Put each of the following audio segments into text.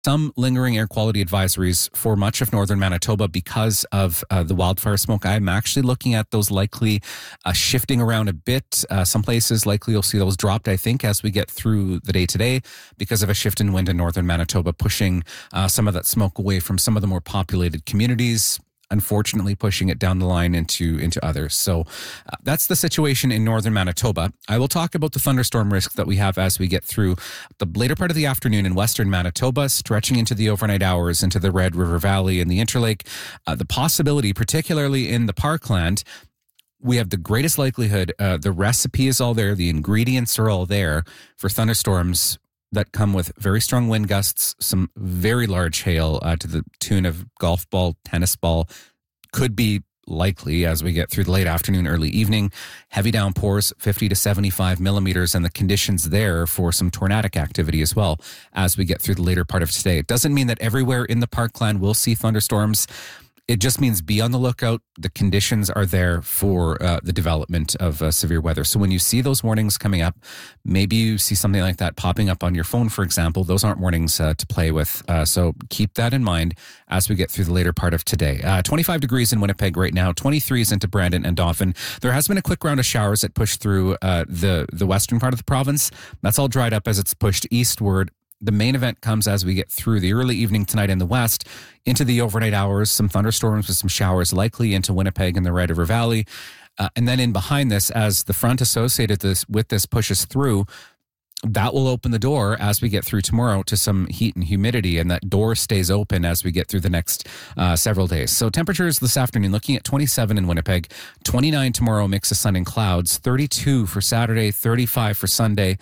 some lingering air quality advisories for much of northern Manitoba because of the wildfire smoke. I'm actually looking at those likely shifting around a bit. Some places likely you'll see those dropped, I think, as we get through the day today because of a shift in wind in northern Manitoba, pushing some of that smoke away from some of the more populated communities, unfortunately pushing it down the line into others. So that's the situation in northern Manitoba. I will talk about the thunderstorm risk that we have as we get through the later part of the afternoon in western Manitoba, stretching into the overnight hours into the Red River Valley and the Interlake. The possibility, particularly in the Parkland, we have the greatest likelihood, the recipe is all there, the ingredients are all there for thunderstorms that come with very strong wind gusts, some very large hail to the tune of golf ball, tennis ball, could be likely as we get through the late afternoon, early evening. Heavy downpours, 50 to 75 millimeters, and the conditions there for some tornadic activity as well as we get through the later part of today. It doesn't mean that everywhere in the Parkland will see thunderstorms. It just means be on the lookout. The conditions are there for the development of severe weather. So when you see those warnings coming up, maybe you see something like that popping up on your phone, for example. Those aren't warnings to play with. So keep that in mind as we get through the later part of today. 25 degrees in Winnipeg right now, 23s into Brandon and Dauphin. There has been a quick round of showers that pushed through the western part of the province. That's all dried up as it's pushed eastward. The main event comes as we get through the early evening tonight in the west into the overnight hours, some thunderstorms with some showers likely into Winnipeg and the Red River Valley. And then in behind this, as the front associated with this pushes through, that will open the door as we get through tomorrow to some heat and humidity, and that door stays open as we get through the next several days. So temperatures this afternoon looking at 27 in Winnipeg, 29 tomorrow, mix of sun and clouds, 32 for Saturday, 35 for Sunday,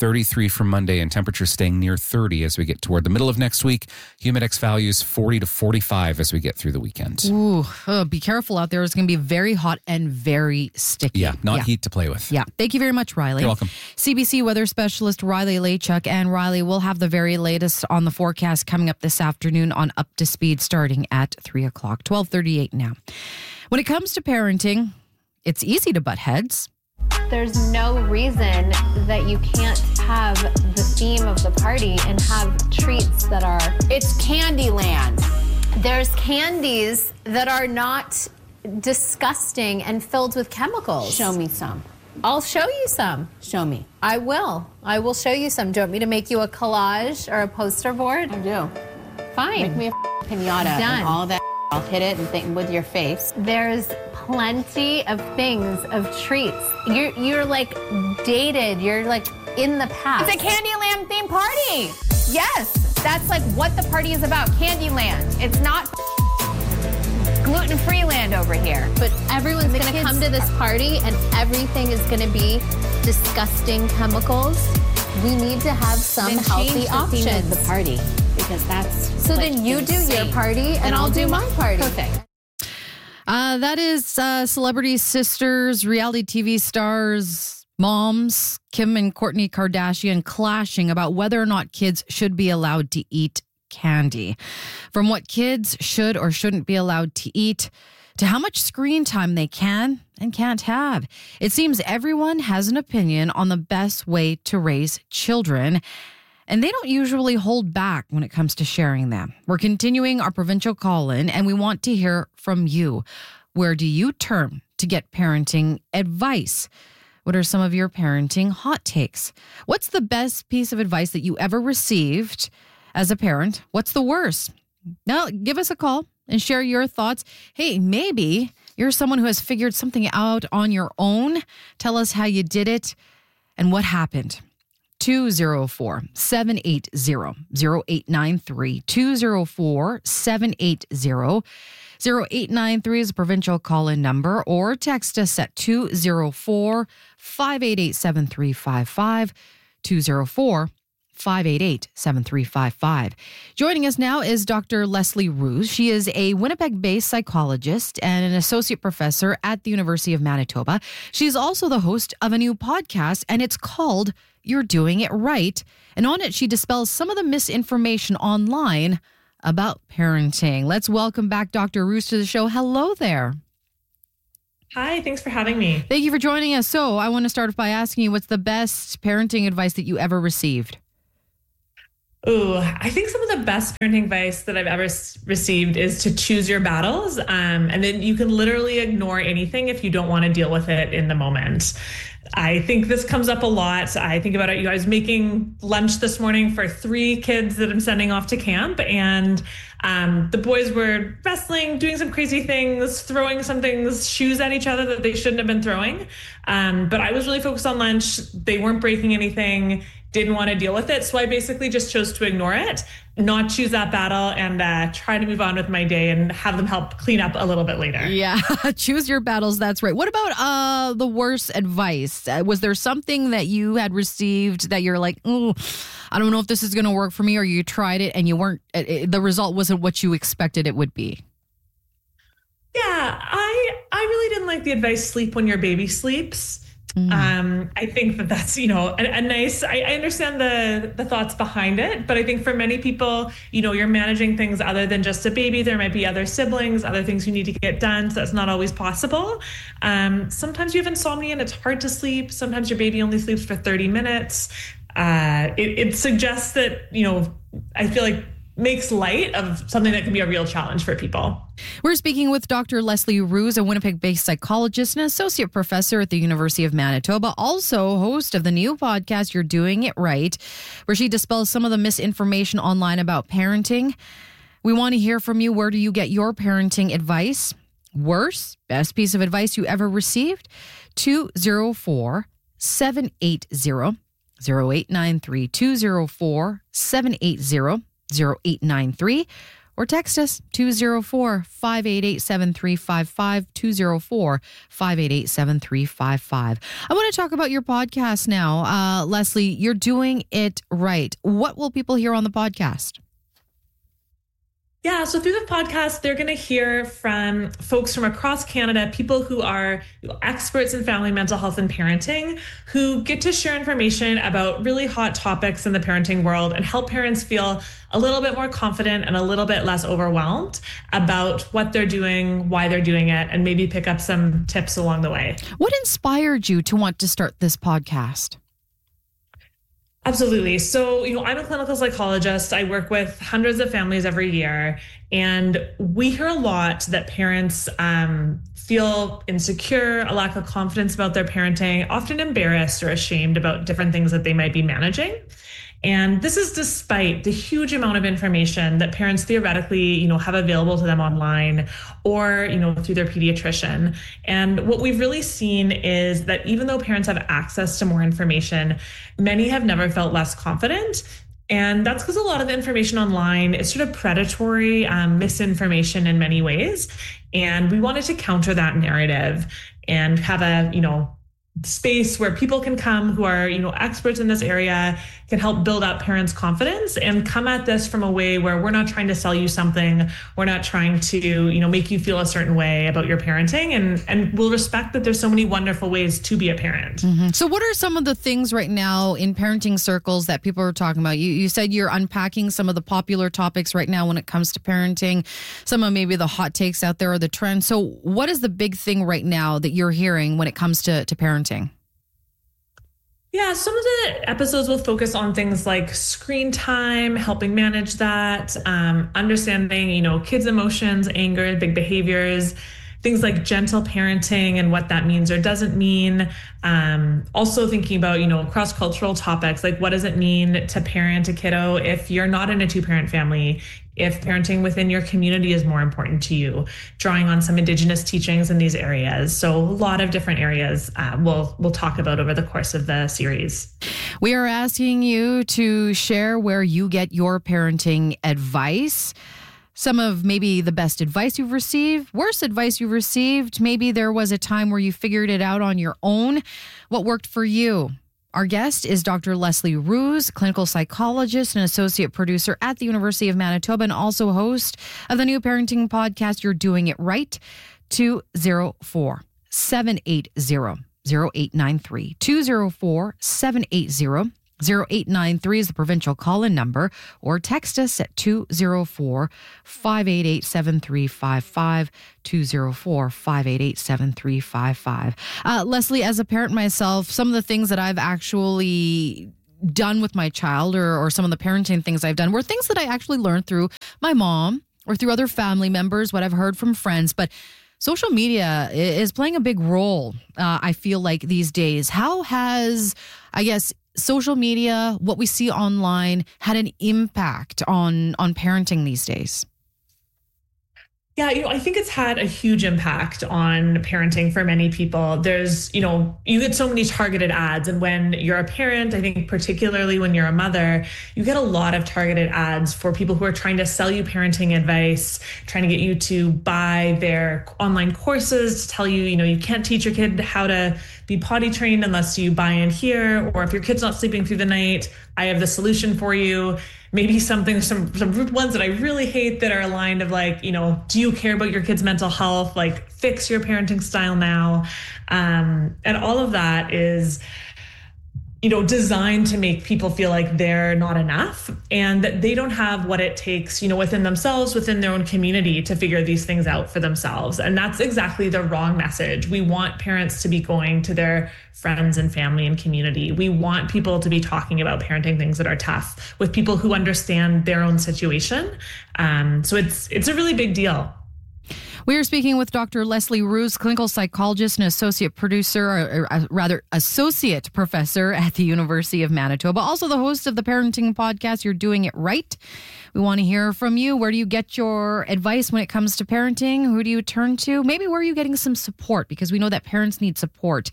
33 for Monday, and temperatures staying near 30 as we get toward the middle of next week. Humidex values 40 to 45 as we get through the weekend. Ooh, be careful out there. It's going to be very hot and very sticky. Yeah, not heat to play with. Yeah. Thank you very much, Riley. You're welcome. CBC weather specialist Riley Lachuk. And Riley, will have the very latest on the forecast coming up this afternoon on Up to Speed starting at 3 o'clock, 12:38 now. When it comes to parenting, it's easy to butt heads. There's no reason that you can't have the theme of the party and have treats that are... It's Candyland. There's candies that are not disgusting and filled with chemicals. Show me some. I'll show you some. Show me. I will. I will show you some. Do you want me to make you a collage or a poster board? I do. Fine. Make me a pinata Done. and all that. I'll hit it and think with your face. There's plenty of things, of treats. You're like dated. You're like in the past. It's a Candyland themed party. Yes, that's like what the party is about. Candyland. It's not gluten-free land over here. But everyone's going to come to this party and everything is going to be disgusting chemicals. We need to have some Then healthy change the options. theme of the party, because that's So like then you do your insane. party and I'll do my party. Perfect. That is celebrity sisters, reality TV stars, moms, Kim and Kourtney Kardashian clashing about whether or not kids should be allowed to eat candy. From what kids should or shouldn't be allowed to eat to how much screen time they can and can't have. It seems everyone has an opinion on the best way to raise children, and they don't usually hold back when it comes to sharing them. We're continuing our provincial call-in, and we want to hear from you. Where do you turn to get parenting advice? What are some of your parenting hot takes? What's the best piece of advice that you ever received as a parent? What's the worst? Now, give us a call and share your thoughts. Hey, maybe you're someone who has figured something out on your own. Tell us how you did it and what happened. 204-780-0893. 204-780-0893 is a provincial call-in number, or text us at 204-588-7355. 204-588-7355. Joining us now is Dr. Leslie Roos. She is a Winnipeg-based psychologist and an associate professor at the University of Manitoba. She's also the host of a new podcast, and it's called You're Doing It Right. And on it, she dispels some of the misinformation online about parenting. Let's welcome back Dr. Roos to the show. Hello there. Hi, thanks for having me. Thank you for joining us. So I want to start by asking you, what's the best parenting advice that you ever received? I think some of the best parenting advice that I've ever received is to choose your battles. And then you can literally ignore anything if you don't want to deal with it in the moment. I think this comes up a lot. I think about it. I was making lunch this morning for 3 kids that I'm sending off to camp. And the boys were wrestling, doing some crazy things, throwing some things, shoes at each other that they shouldn't have been throwing. But I was really focused on lunch. They weren't breaking anything, didn't want to deal with it. So I basically just chose to ignore it, not choose that battle, and try to move on with my day and have them help clean up a little bit later. Yeah, choose your battles. That's right. What about the worst advice? Was there something that you had received that you're like, oh, I don't know if this is going to work for me, or you tried it and you weren't, the result wasn't what you expected it would be? Yeah, I really didn't like the advice, sleep when your baby sleeps. I think that's, a nice, I understand the thoughts behind it, but I think for many people, you're managing things other than just a baby. There might be other siblings, other things you need to get done. So that's not always possible. Sometimes you have insomnia and it's hard to sleep. Sometimes your baby only sleeps for 30 minutes. It suggests that, I feel like makes light of something that can be a real challenge for people. We're speaking with Dr. Leslie Roos, a Winnipeg-based psychologist and associate professor at the University of Manitoba, also host of the new podcast, You're Doing It Right, where she dispels some of the misinformation online about parenting. We want to hear from you. Where do you get your parenting advice? Worst, best piece of advice you ever received? 204-780-0893. 204-780-0893, or text us 204-588-7355, 204-588-7355. I want to talk about your podcast now. Leslie, You're Doing It Right. What will people hear on the podcast? Yeah, so through the podcast, they're going to hear from folks from across Canada, people who are experts in family mental health and parenting, who get to share information about really hot topics in the parenting world and help parents feel a little bit more confident and a little bit less overwhelmed about what they're doing, why they're doing it, and maybe pick up some tips along the way. What inspired you to want to start this podcast? Absolutely. So, I'm a clinical psychologist. I work with hundreds of families every year, and we hear a lot that parents feel insecure, a lack of confidence about their parenting, often embarrassed or ashamed about different things that they might be managing. And this is despite the huge amount of information that parents theoretically, have available to them online or, through their pediatrician. And what we've really seen is that even though parents have access to more information, many have never felt less confident. And that's because a lot of the information online is sort of predatory, misinformation in many ways. And we wanted to counter that narrative and have a, space where people can come who are, experts in this area, can help build up parents' confidence and come at this from a way where we're not trying to sell you something. We're not trying to, make you feel a certain way about your parenting, and we'll respect that there's so many wonderful ways to be a parent. Mm-hmm. So what are some of the things right now in parenting circles that people are talking about? You said you're unpacking some of the popular topics right now when it comes to parenting, some of maybe the hot takes out there or the trends. So what is the big thing right now that you're hearing when it comes to parenting? Yeah, some of the episodes will focus on things like screen time, helping manage that, understanding, kids' emotions, anger, big behaviors, things like gentle parenting and what that means or doesn't mean. Also thinking about, cross-cultural topics, like what does it mean to parent a kiddo if you're not in a 2-parent family, if parenting within your community is more important to you, drawing on some Indigenous teachings in these areas. So a lot of different areas we'll talk about over the course of the series. We are asking you to share where you get your parenting advice. Some of maybe the best advice you've received, worst advice you've received. Maybe there was a time where you figured it out on your own. What worked for you? Our guest is Dr. Leslie Roos, clinical psychologist and associate producer at the University of Manitoba and also host of the new parenting podcast, You're Doing It Right. 204-780-0893. 204-780-0893 is the provincial call-in number, or text us at 204-588-7355, 204-588-7355. Leslie, as a parent myself, some of the things that I've actually done with my child or some of the parenting things I've done were things that I actually learned through my mom or through other family members, what I've heard from friends. But social media is playing a big role, I feel like, these days. How has, I guess, social media, what we see online, had an impact on parenting these days? Yeah, I think it's had a huge impact on parenting for many people. There's, you get so many targeted ads. And when you're a parent, I think particularly when you're a mother, you get a lot of targeted ads for people who are trying to sell you parenting advice, trying to get you to buy their online courses, to tell you, you can't teach your kid how to be potty trained unless you buy in here. Or if your kid's not sleeping through the night, I have the solution for you. Maybe some ones that I really hate that are aligned of like, do you care about your kid's mental health? Like, fix your parenting style now. And all of that is, designed to make people feel like they're not enough and that they don't have what it takes, within themselves, within their own community to figure these things out for themselves. And that's exactly the wrong message. We want parents to be going to their friends and family and community. We want people to be talking about parenting things that are tough with people who understand their own situation. So it's a really big deal. We are speaking with Dr. Leslie Roos, clinical psychologist and associate professor at the University of Manitoba. Also the host of the parenting podcast, You're Doing It Right. We want to hear from you. Where do you get your advice when it comes to parenting? Who do you turn to? Maybe where are you getting some support? Because we know that parents need support.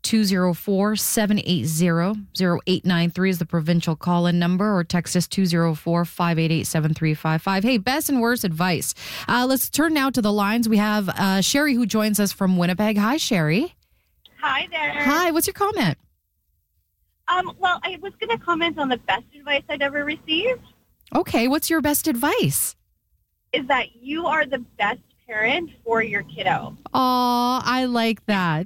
204-780-0893 is the provincial call-in number, or text us 204-588-7355. Hey, best and worst advice. Let's turn now to the lines. We have Sherry, who joins us from Winnipeg. Hi, Sherry. Hi there. Hi, what's your comment? Well, I was going to comment on the best advice I'd ever received. Okay, what's your best advice? Is that you are the best parent for your kiddo. Oh, I like that.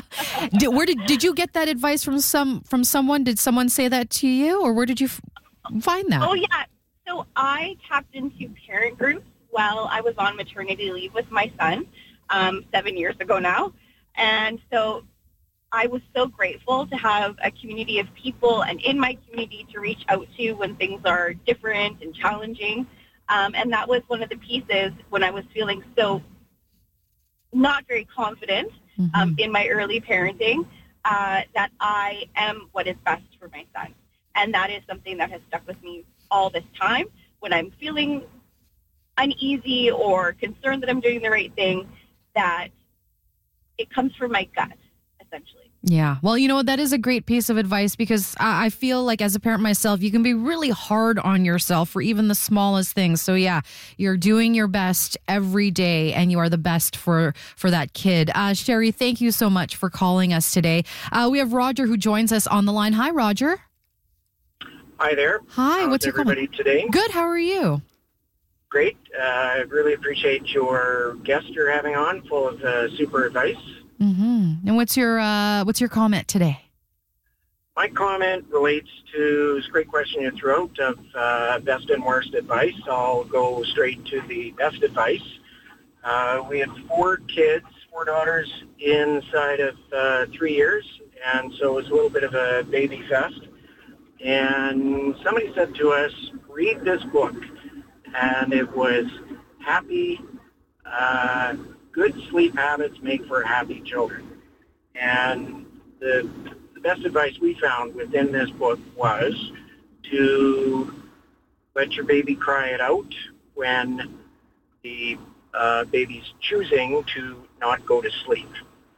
Did you get that advice from someone? Did someone say that to you, or where did you find that? Oh yeah, so I tapped into parent groups while I was on maternity leave with my son 7 years ago now, and so I was so grateful to have a community of people and in my community to reach out to when things are different and challenging. And that was one of the pieces when I was feeling so not very confident in my early parenting, that I am what is best for my son. And that is something that has stuck with me all this time. When I'm feeling uneasy or concerned that I'm doing the right thing, that it comes from my gut, essentially. Yeah. Well, that is a great piece of advice, because I feel like as a parent myself, you can be really hard on yourself for even the smallest things. So yeah, you're doing your best every day and you are the best for that kid. Sherry, thank you so much for calling us today. We have Roger who joins us on the line. Hi, Roger. Hi there. Hi. What's your everybody today? Good. How are you? Great. I really appreciate your guest you're having on, full of super advice. Mm-hmm. And what's your comment today? My comment relates to, it's a great question you threw out, of best and worst advice. I'll go straight to the best advice. We had 4 daughters inside of 3 years, and so it was a little bit of a baby fest. And somebody said to us, read this book. And it was Happy, Good Sleep Habits Make for Happy Children. And the best advice we found within this book was to let your baby cry it out when the baby's choosing to not go to sleep.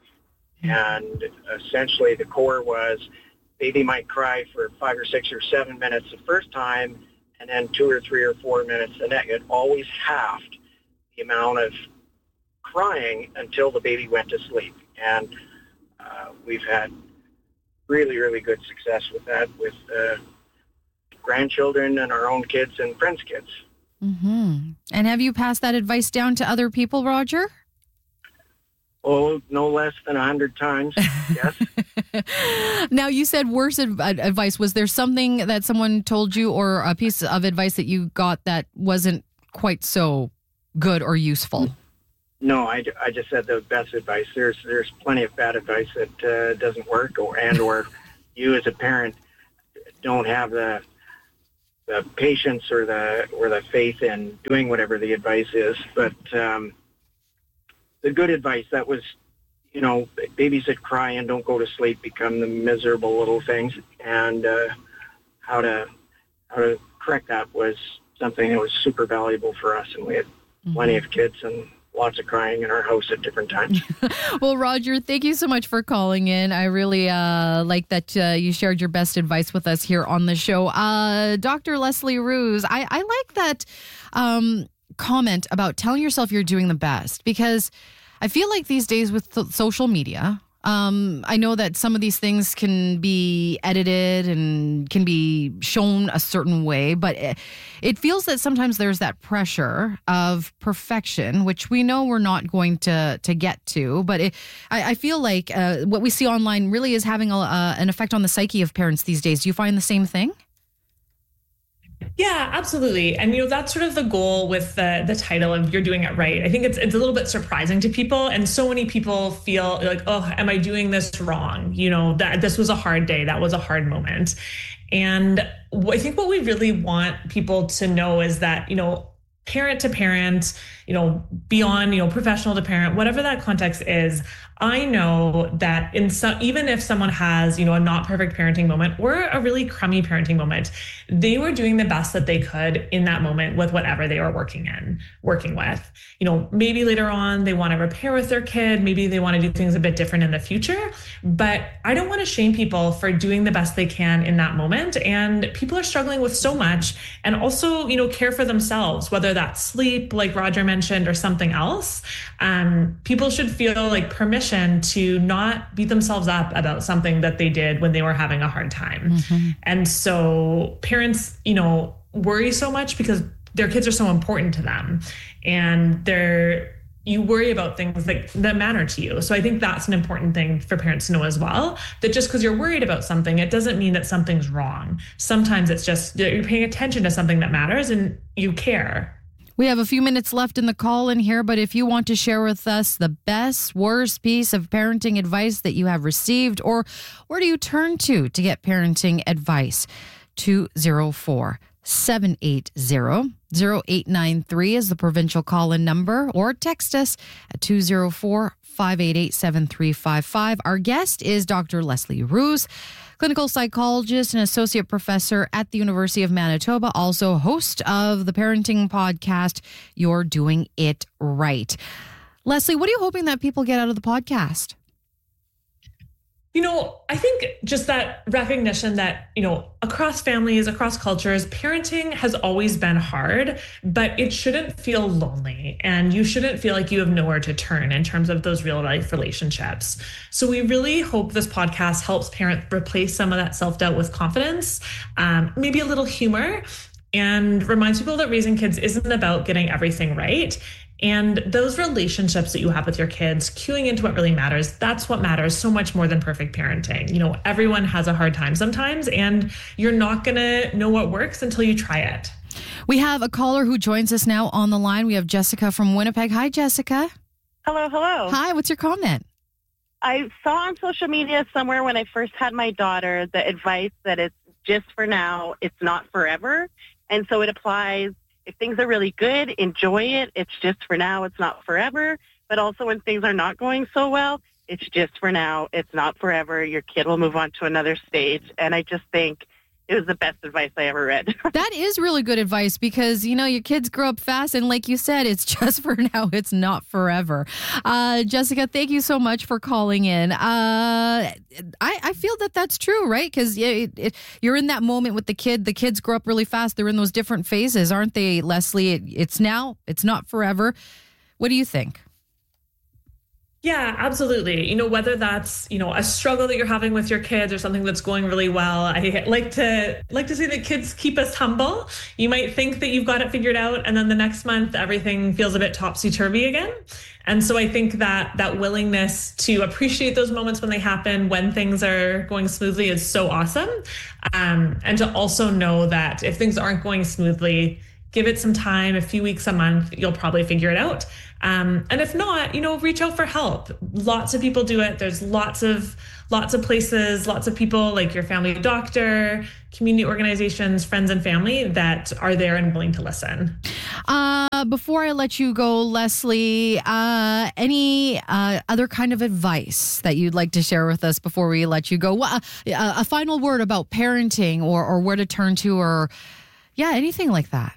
And essentially the core was, baby might cry for 5 or 6 or 7 minutes the first time, and then 2 or 3 or 4 minutes the next. It always halved the amount of crying until the baby went to sleep. And we've had really, really good success with that, with grandchildren and our own kids and friends' kids. Mm-hmm. And have you passed that advice down to other people, Roger? Oh, no less than 100 times, yes. Now, you said worse advice. Was there something that someone told you, or a piece of advice that you got that wasn't quite so good or useful? No, I just said the best advice. There's plenty of bad advice that doesn't work, or you as a parent don't have the patience or the faith in doing whatever the advice is. But the good advice, that was, babies that cry and don't go to sleep become the miserable little things, and how to correct that was something that was super valuable for us, and we had plenty of kids and lots of crying in our house at different times. Well, Roger, thank you so much for calling in. I really like that you shared your best advice with us here on the show. Dr. Leslie Roos, I like that comment about telling yourself you're doing the best, because I feel like these days with social media, I know that some of these things can be edited and can be shown a certain way, but it feels that sometimes there's that pressure of perfection, which we know we're not going to get to. But I feel like what we see online really is having an effect on the psyche of parents these days. Do you find the same thing? Yeah, absolutely. And, that's sort of the goal with the title of You're Doing It Right. I think it's a little bit surprising to people. And so many people feel like, oh, am I doing this wrong? That this was a hard day. That was a hard moment. And I think what we really want people to know is that, parent to parent, beyond, professional to parent, whatever that context is, I know that even if someone has, a not perfect parenting moment or a really crummy parenting moment, they were doing the best that they could in that moment with whatever they were working with. Maybe later on they want to repair with their kid. Maybe they want to do things a bit different in the future. But I don't want to shame people for doing the best they can in that moment. And people are struggling with so much, and also, care for themselves, whether that's sleep, like Roger mentioned, or something else. People should feel like permission to not beat themselves up about something that they did when they were having a hard time. Mm-hmm. And so parents, worry so much because their kids are so important to them, and you worry about things that matter to you. So I think that's an important thing for parents to know as well, that just because you're worried about something, it doesn't mean that something's wrong. Sometimes it's just that you're paying attention to something that matters and you care. We have a few minutes left in the call in here, but if you want to share with us the best, worst piece of parenting advice that you have received, or where do you turn to get parenting advice? 204-780-0893 is the provincial call-in number, or text us at 204-588-7355. Our guest is Dr. Leslie Roos, clinical psychologist and associate professor at the University of Manitoba, also host of the parenting podcast, You're Doing It Right. Leslie, what are you hoping that people get out of the podcast? I think just that recognition that, across families, across cultures, parenting has always been hard, but it shouldn't feel lonely, and you shouldn't feel like you have nowhere to turn in terms of those real life relationships. So we really hope this podcast helps parents replace some of that self-doubt with confidence, maybe a little humor, and reminds people that raising kids isn't about getting everything right. And those relationships that you have with your kids, cueing into what really matters, that's what matters so much more than perfect parenting. Everyone has a hard time sometimes, and you're not going to know what works until you try it. We have a caller who joins us now on the line. We have Jessica from Winnipeg. Hi, Jessica. Hello. Hi, what's your comment? I saw on social media somewhere when I first had my daughter the advice that it's just for now, it's not forever. And so it applies. If things are really good, enjoy it. It's just for now. It's not forever. But also when things are not going so well, it's just for now. It's not forever. Your kid will move on to another stage. And I just think it was the best advice I ever read. That is really good advice because, your kids grow up fast. And like you said, it's just for now. It's not forever. Jessica, thank you so much for calling in. I feel that that's true, right? Because you're in that moment with the kid. The kids grow up really fast. They're in those different phases, aren't they, Leslie? It's now. It's not forever. What do you think? Yeah, absolutely. Whether that's, a struggle that you're having with your kids or something that's going really well, I like to say that kids keep us humble. You might think that you've got it figured out, and then the next month, everything feels a bit topsy-turvy again. And so I think that willingness to appreciate those moments when they happen, when things are going smoothly, is so awesome. And to also know that if things aren't going smoothly, give it some time, a few weeks, a month, you'll probably figure it out. And if not, reach out for help. Lots of people do it. There's lots of places, lots of people like your family doctor, community organizations, friends and family that are there and willing to listen. Before I let you go, Leslie, any other kind of advice that you'd like to share with us before we let you go? A final word about parenting or where to turn to, or anything like that.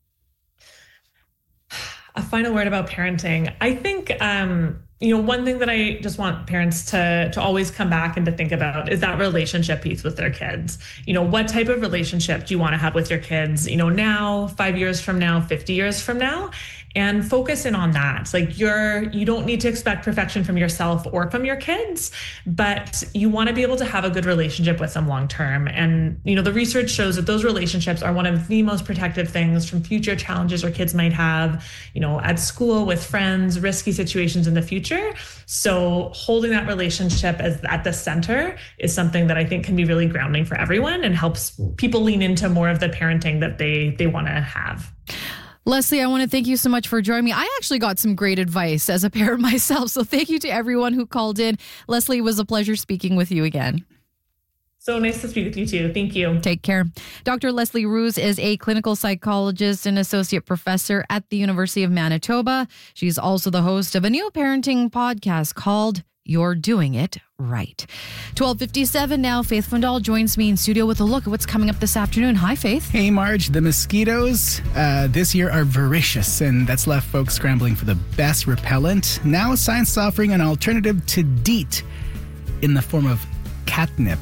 A final word about parenting. I think, one thing that I just want parents to always come back and to think about is that relationship piece with their kids. What type of relationship do you want to have with your kids, now, 5 years from now, 50 years from now? And focus in on that. Like you don't need to expect perfection from yourself or from your kids, but you want to be able to have a good relationship with them long term. And, the research shows that those relationships are one of the most protective things from future challenges our kids might have, at school, with friends, risky situations in the future. So holding that relationship as at the center is something that I think can be really grounding for everyone and helps people lean into more of the parenting that they want to have. Leslie, I want to thank you so much for joining me. I actually got some great advice as a parent myself, so thank you to everyone who called in. Leslie, it was a pleasure speaking with you again. So nice to speak with you too. Thank you. Take care. Dr. Leslie Roos is a clinical psychologist and associate professor at the University of Manitoba. She's also the host of a new parenting podcast called You're Doing It Right. 12:57 now. Faith Fundal joins me in studio with a look at what's coming up this afternoon. Hi, Faith. Hey, Marge. The mosquitoes this year are voracious, and that's left folks scrambling for the best repellent. Now science is offering an alternative to DEET in the form of catnip.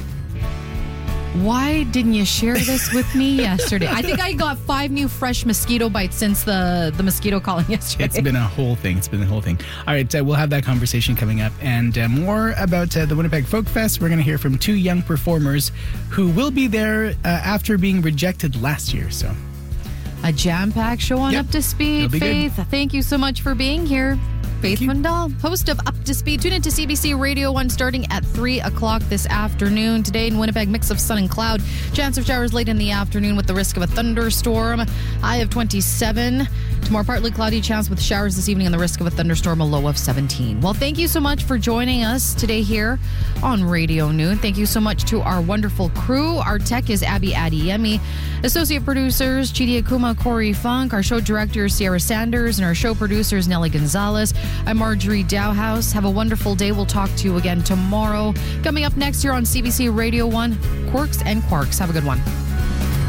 Why didn't you share this with me yesterday? I think I got 5 new fresh mosquito bites since the mosquito calling yesterday. It's been a whole thing. All right, we'll have that conversation coming up. And more about the Winnipeg Folk Fest. We're going to hear from 2 young performers who will be there after being rejected last year. So a jam-packed show on Up to Speed. Faith, thank you so much for being here. Faith Fundal, host of Up to Speed. Tune in to CBC Radio 1 starting at 3 o'clock this afternoon. Today in Winnipeg, mix of sun and cloud. Chance of showers late in the afternoon with the risk of a thunderstorm. High of 27. Tomorrow, partly cloudy, chance with showers this evening and the risk of a thunderstorm, a low of 17. Well, thank you so much for joining us today here on Radio Noon. Thank you so much to our wonderful crew. Our tech is Abby Adiemi. Associate producers, Chidi Akuma, Corey Funk. Our show director is Sierra Sanders. And our show producer is Nelly Gonzalez. I'm Marjorie Dowhouse. Have a wonderful day. We'll talk to you again tomorrow. Coming up next here on CBC Radio 1, Quirks and Quarks. Have a good one.